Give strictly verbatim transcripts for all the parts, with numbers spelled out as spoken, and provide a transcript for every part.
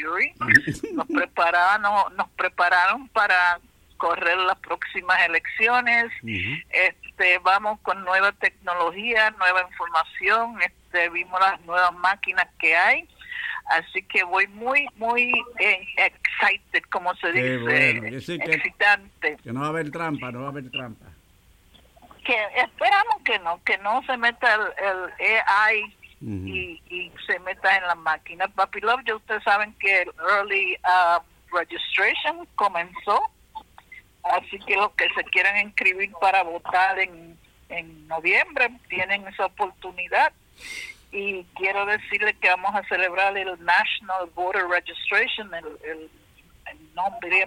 Treasury. Nos prepararon, nos prepararon para correr las próximas elecciones. Uh-huh. Este, vamos con nueva tecnología, nueva información. Este, vimos las nuevas máquinas que hay. Así que voy muy, muy eh, excited, como se Qué dice, bueno. Que sí, que, excitante. Que no va a haber trampa, no va a haber trampa. Que esperamos que no, que no se meta el, el A I uh-huh. y, y se meta en las máquinas. Papi Love, ya ustedes saben que el early uh, registration comenzó, así que los que se quieran inscribir para votar en, en noviembre tienen esa oportunidad. Y quiero decirles que vamos a celebrar el National Voter Registration, el, el, el nombre,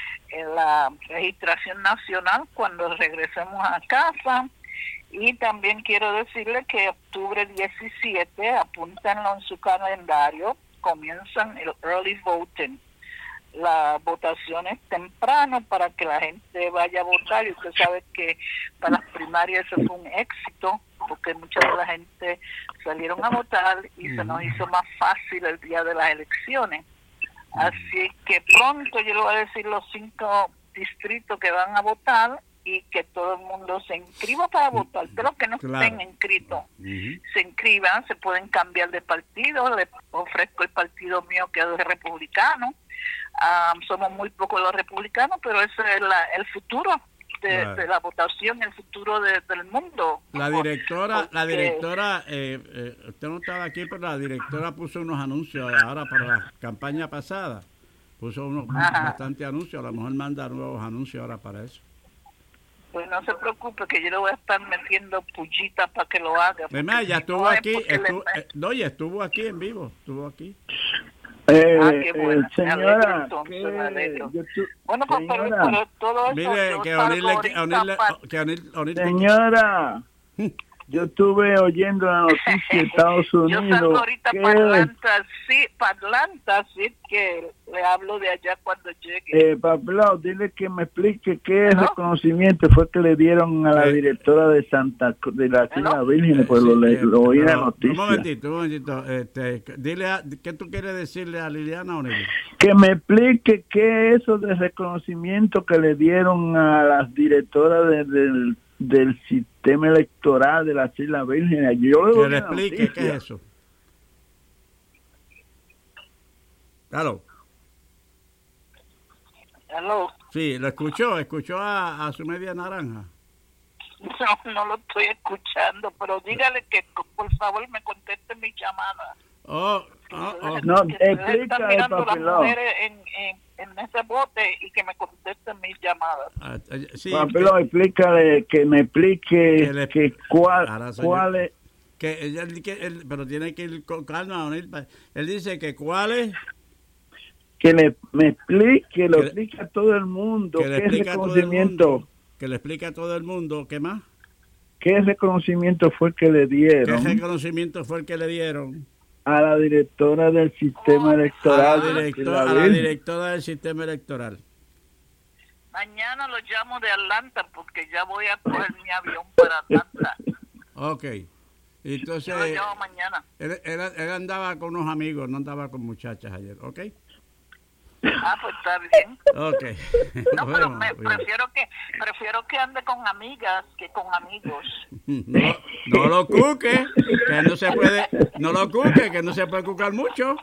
la registración nacional cuando regresemos a casa. Y también quiero decirles que octubre diecisiete, apúntenlo en su calendario, comienzan el early voting. La votación es temprano para que la gente vaya a votar, y usted sabe que para las primarias eso fue un éxito, porque mucha de la gente salieron a votar y se nos hizo más fácil el día de las elecciones. Así que pronto yo le voy a decir los cinco distritos que van a votar y que todo el mundo se inscriba para votar. Pero los que no claro. estén inscritos, uh-huh. se inscriban, se pueden cambiar de partido. Les ofrezco el partido mío, que es republicano. Um, somos muy pocos los republicanos, pero ese es la, el futuro de, claro. de la votación, el futuro de, del mundo. La directora, Porque, la directora, eh, eh, usted no estaba aquí, pero la directora puso unos anuncios ahora para la campaña pasada. Puso unos bastantes anuncios, a lo mejor manda nuevos anuncios ahora para eso. Pues no se preocupe, que yo le voy a estar metiendo pullitas para que lo haga. Además, ya estuvo no aquí, estuvo, le... eh, no, ya estuvo aquí en vivo, estuvo aquí. Eh, ah, qué bueno. Eh, señora, entonces, que, yo tu, bueno, pues, pero, pero todo eso... Mire, que Onil, que Onil, que Onil, Onil, señora, yo estuve oyendo la noticia de Estados Unidos. Yo salgo ahorita que... para Atlanta, sí, para Atlanta, así que le hablo de allá cuando llegue. Eh, Pablo, dile que me explique qué ¿no? reconocimiento fue que le dieron a la eh. directora de Santa de la Isla Virgen, pues sí, lo, eh, lo oí en la noticia. Un momentito, un momentito. Este, dile a, ¿qué tú quieres decirle a Liliana Onil? Que me explique qué es eso de reconocimiento que le dieron a las directoras de, del del sistema electoral de las Islas Vírgenes. Yo que le explique noticia. ¿Qué es eso? Claro. Hello. Sí, lo escuchó, escuchó a, a su media naranja. No, no lo estoy escuchando, pero dígale que por favor me conteste mi llamada. Oh, oh, oh. No, explica las mujeres en, en, en ese bote y que me contesten mis llamadas. Ah, sí, Papelo, explícale, que me explique que, le, que cuál, cuál es. Que, él, que él, pero tiene que ir con calma. Él dice que cuál es. Que le, me explique, lo explique a todo el mundo. Que le explique a todo el mundo. Que le explique a todo el mundo. ¿Qué más? ¿Qué reconocimiento fue el que le dieron? ¿Qué reconocimiento fue el que le dieron? A la directora del sistema oh, electoral. A la, directora, a la directora del sistema electoral. Mañana lo llamo de Atlanta porque ya voy a coger mi avión para Atlanta. Ok. Entonces, yo lo llamo mañana. Él, él, él andaba con unos amigos, no andaba con muchachas ayer, ¿ok? Ah, pues está bien. Okay. No, pero me, prefiero que prefiero que ande con amigas que con amigos. No, no lo cuque, que no se puede, no lo cuque, que no se puede cucar mucho.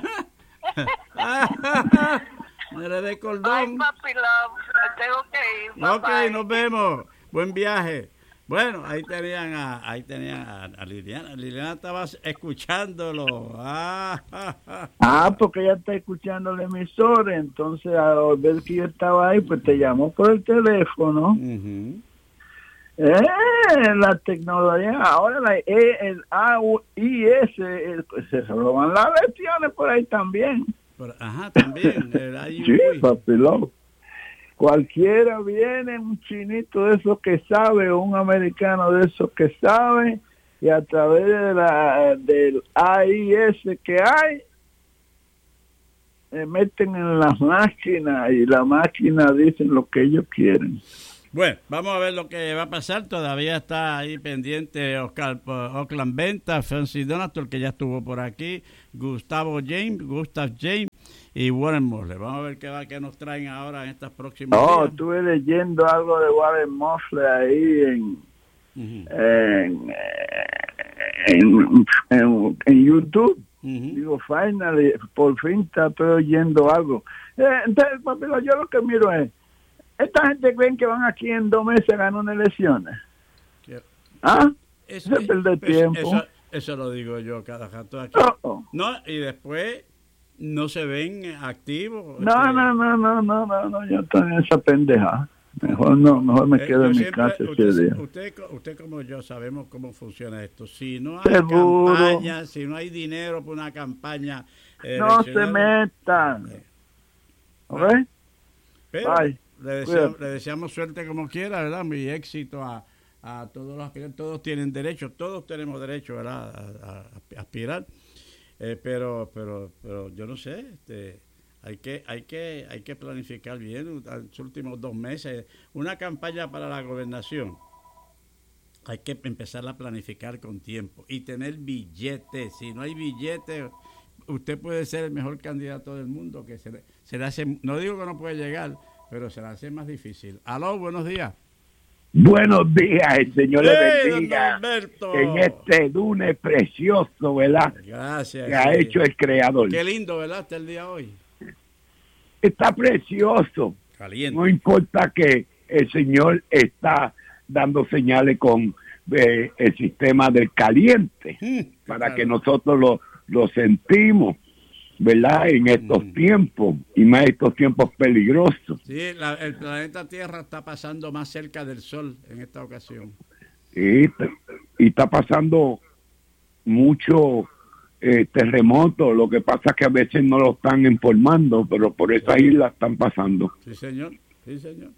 No le dé cordón. Ay, papi love, me tengo que ir. Bye Ok, bye. Nos vemos. Buen viaje. Bueno, ahí tenían a, ahí tenían a, a Liliana. Liliana estaba escuchándolo. Ah, ah, ah. ah, porque ella está escuchando el emisor, entonces al ver que yo estaba ahí, pues te llamó por el teléfono. Uh-huh. Eh, la tecnología, ahora la, el A I S, el, se roban las elecciones por ahí también. Pero, ajá, también. El I U I. Sí, papilón. Cualquiera viene, un chinito de esos que sabe, o un americano de esos que sabe, y a través de la del A I S que hay, se meten en las máquinas y la máquina dicen lo que ellos quieren. Bueno, vamos a ver lo que va a pasar. Todavía está ahí pendiente Oscar, Oakland Venta, Francis Donato, que ya estuvo por aquí, Gustavo James, Gustav James, y Warren Mosley. Vamos a ver qué va, qué nos traen ahora en estas próximas Oh, días. estuve leyendo algo de Warren Mosley ahí en, Uh-huh. en, en, en, en YouTube. Uh-huh. Digo, finally, por fin estoy oyendo algo. Eh, entonces, papilo, yo lo que miro es, esta gente creen que van aquí en dos meses a ganar unas elecciones. ¿Qué? ¿Ah? Es, Se pierde es, tiempo. Eso, eso lo digo yo cada rato aquí. Oh, oh. No, y después no se ven activos. No, este, no, no, no, no, no, no, yo estoy en esa pendeja. Mejor no, mejor me eh, quedo yo en mi siempre- casa usted, ese día. usted, usted como yo sabemos cómo funciona esto. Si no hay Seguro. campaña, si no hay dinero para una campaña No se eleccionaria, metan. eh, ¿Ok? pero Bye. le deseamos, Cuídate. le deseamos suerte como quiera, ¿verdad? Y éxito a, a todos los aspirantes. Todos tienen derecho, todos tenemos derecho, ¿verdad? A, a- a aspirar. Eh, pero, pero, pero yo no sé, este, hay que, hay que, hay que planificar bien los últimos dos meses. Una campaña para la gobernación, hay que empezar a planificar con tiempo y tener billetes. Si no hay billetes, usted puede ser el mejor candidato del mundo, que se le, se le hace, no digo que no puede llegar, pero se le hace más difícil. Aló, buenos días. Buenos días, el Señor le ¡Hey, don bendiga Alberto! en este lunes precioso, ¿verdad? Gracias. Que ha sí. hecho el Creador. Qué lindo, ¿verdad? Está el día hoy. Está precioso. Caliente. No importa que el Señor está dando señales con eh, el sistema del caliente, Mm, para claro. que nosotros lo, lo sentimos, ¿verdad? En estos Mm. tiempos, y más estos tiempos peligrosos. Sí, la- el planeta Tierra está pasando más cerca del Sol en esta ocasión. Y, y está pasando mucho eh, terremotos. Lo que pasa es que a veces no lo están informando, pero por esas islas están pasando. Sí, señor. Sí, señor.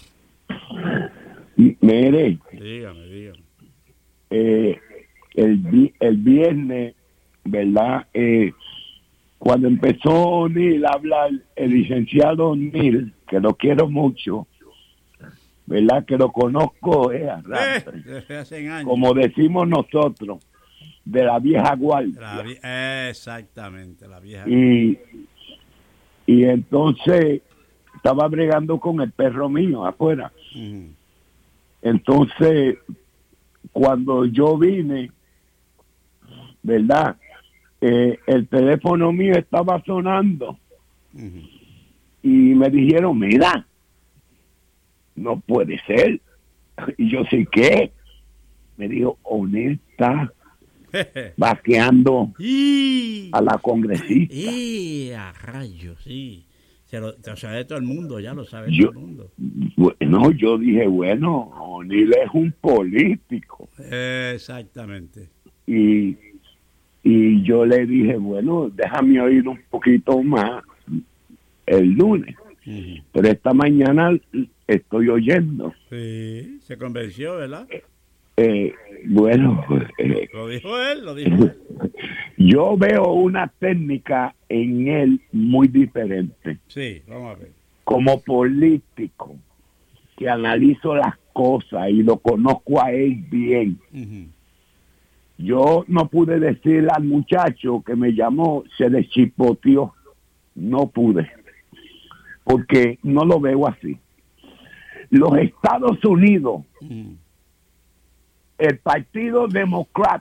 Y, mire, Dígame, dígame. eh, el, vi- el viernes, ¿verdad? Eh, cuando empezó O'Neill a hablar, el licenciado O'Neill, que lo quiero mucho, ¿verdad? Que lo conozco, eh, a Eh, rato, desde hace años. como decimos nosotros, de la vieja guardia. La vi- eh, exactamente, la vieja. Y, y entonces estaba bregando con el perro mío afuera. Ujú. Entonces, cuando yo vine, ¿verdad? Eh, el teléfono mío estaba sonando Ujú. y me dijeron, mira, no puede ser. Y yo sé qué. Me dijo, O'Neill está vaqueando y, a la congresista. y a rayos, sí. Se lo, lo sabe todo el mundo, ya lo sabe Yo- todo el mundo. Bueno, yo dije, bueno, O'Neill es un político. Exactamente. Y, y yo le dije, bueno, déjame oír un poquito más el lunes. Ujú. Pero esta mañana estoy oyendo. Sí, se convenció, ¿verdad? Eh, bueno, eh, Lo dijo él, lo dijo él. yo veo una técnica en él muy diferente. Sí, vamos a ver. Como político, que analizo las cosas y lo conozco a él bien. Ujú. Yo no pude decir al muchacho que me llamó, se deschipoteó. No pude. Porque no lo veo así. Los Estados Unidos, Ujú. el Partido Demócrata,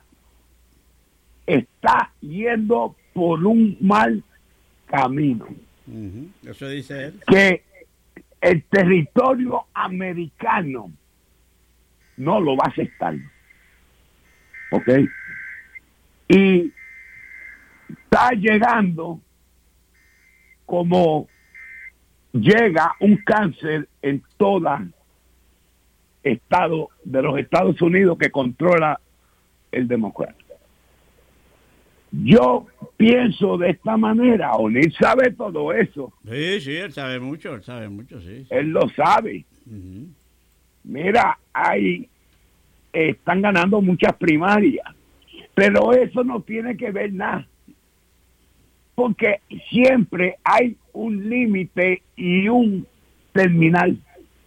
está yendo por un mal camino. Ujú. Eso dice él. Que el territorio americano no lo va a aceptar. ¿Ok? Y está llegando como llega un cáncer en todo estado de los Estados Unidos que controla el demócrata. Yo pienso de esta manera, O'Neill sabe todo eso, Sí, sí, él sabe mucho, él sabe mucho, sí. sí. él lo sabe. Ujú. Mira, hay, están ganando muchas primarias, pero eso no tiene que ver nada, porque siempre hay un límite y un terminal,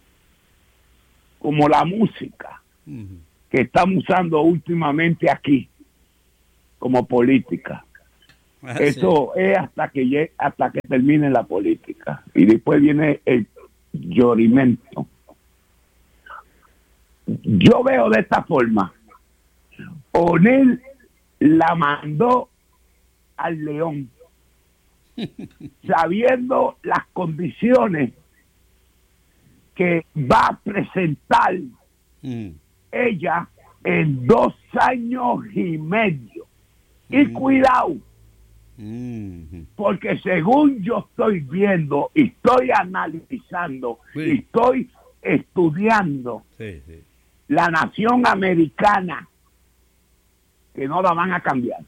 como la música Ujú. que estamos usando últimamente aquí como política. Ah, Eso sí. es hasta que llegue, hasta que termine la política. Y después viene el llorimento. Yo veo de esta forma. O'Neill la mandó al León, sabiendo las condiciones que va a presentar mm. ella en dos años y medio. Mm. Y cuidado, mm. porque según yo estoy viendo y estoy analizando sí. y estoy estudiando sí, sí. la nación americana, que no la van a cambiar.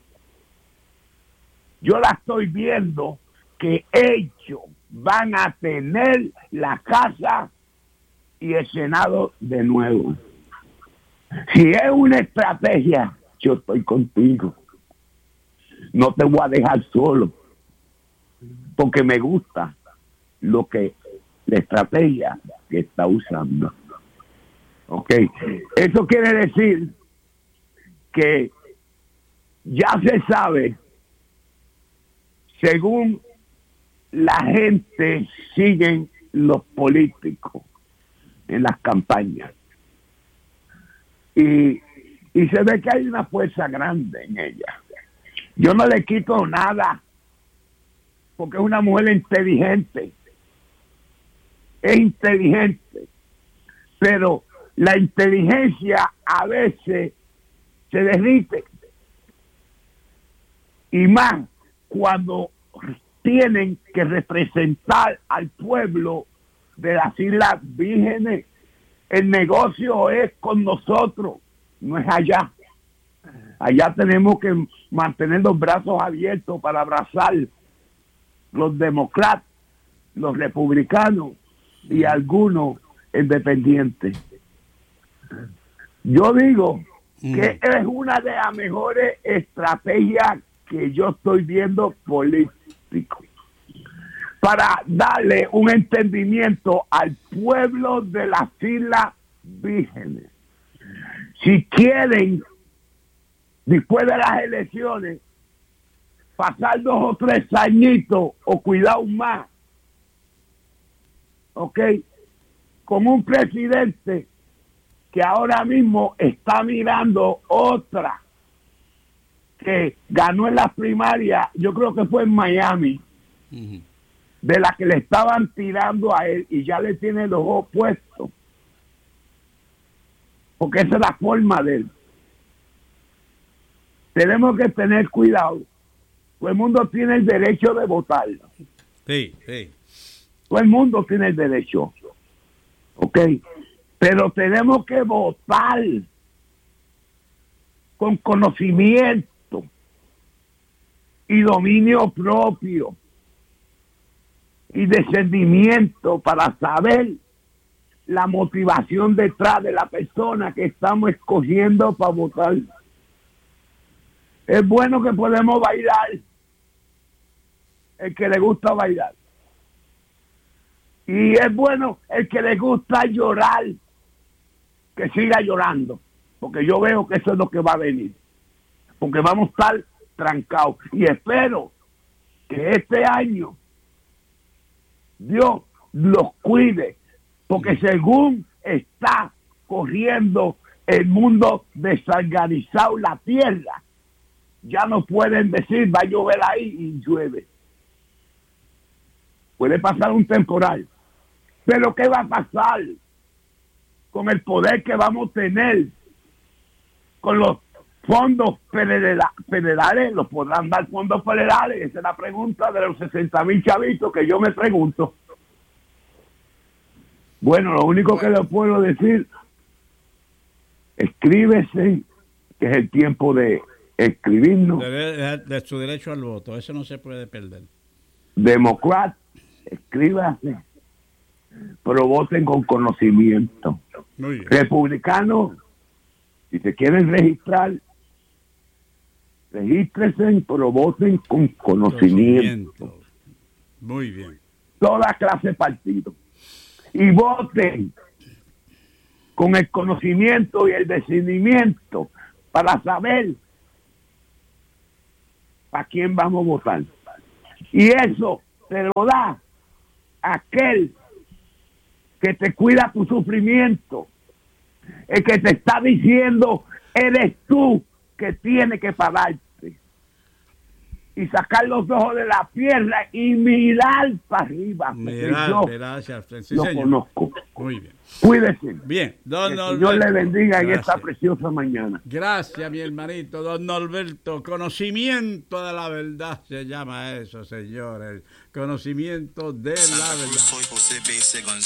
Yo la estoy viendo que ellos van a tener la casa y el Senado de nuevo. Si es una estrategia, yo estoy contigo. No te voy a dejar solo, porque me gusta lo que la estrategia que está usando. Ok, eso quiere decir que ya se sabe, según la gente siguen los políticos en las campañas. Y, y se ve que hay una fuerza grande en ella. Yo no le quito nada, porque es una mujer inteligente. Es inteligente. Pero la inteligencia a veces se derrite. Y más cuando tienen que representar al pueblo de las Islas Vírgenes. El negocio es con nosotros, no es allá. Allá tenemos que mantener los brazos abiertos para abrazar los demócratas, los republicanos y algunos independientes. Yo digo mm. que es una de las mejores estrategias que yo estoy viendo político para darle un entendimiento al pueblo de las Islas Vírgenes. Si quieren, después de las elecciones, pasar dos o tres añitos o cuidado más, ¿ok? Con un presidente que ahora mismo está mirando otra que ganó en las primarias, yo creo que fue en Miami, uh-huh. de la que le estaban tirando a él y ya le tiene los ojos puestos. Porque esa es la forma de él. Tenemos que tener cuidado. Todo el mundo tiene el derecho de votar. Sí, sí. Todo el mundo tiene el derecho. ¿Ok? Pero tenemos que votar con conocimiento y dominio propio y discernimiento para saber la motivación detrás de la persona que estamos escogiendo para votar. Es bueno que podemos bailar, el que le gusta bailar. Y es bueno el que le gusta llorar, que siga llorando, porque yo veo que eso es lo que va a venir, porque vamos a estar trancados. Y espero que este año Dios los cuide, porque según está corriendo el mundo desorganizado, la tierra, ya no pueden decir va a llover ahí y llueve. Puede pasar un temporal, pero ¿qué va a pasar con el poder que vamos a tener con los fondos federales? ¿Los podrán dar fondos federales? Esa es la pregunta de los sesenta mil chavitos que yo me pregunto. Bueno, lo único que le puedo decir, escríbese, que es el tiempo de escribirnos. De, de, de su derecho al voto, eso no se puede perder. Demócrata, escríbase, pero voten con conocimiento. Republicanos, si se quieren registrar, regístrense, pero voten con conocimiento. conocimiento. Muy bien. Toda clase de partidos. Y voten con el conocimiento y el discernimiento para saber para quién vamos a votar. Y eso te lo da aquel que te cuida tu sufrimiento, el que te está diciendo, eres tú que tienes que pagarte. Y sacar los ojos de la pierna y mirar para arriba. Mirar, yo gracias, sí, lo señor. conozco. Muy bien. Cuídese. Bien, don Que el Norberto. Señor le bendiga en Gracias. esta preciosa mañana. Gracias, mi hermanito, don Norberto. Conocimiento de la verdad se llama eso, señores. Conocimiento de la verdad. Soy José B. C. González.